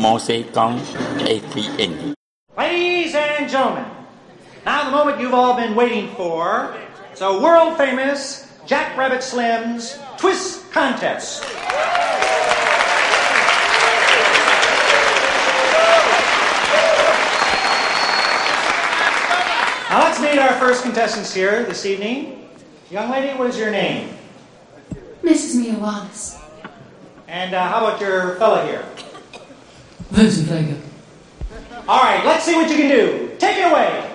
Moses Kong, ACN. Ladies and gentlemen, now the moment you've all been waiting for. It's a world-famous Jack Rabbit Slim's Twist Contest. Now let's meet our first contestants here this evening. Young lady, what is your name? Mrs. Mia Wallace. And how about your fella here? Vincent Vega. All right, let's see what you can do. Take it away.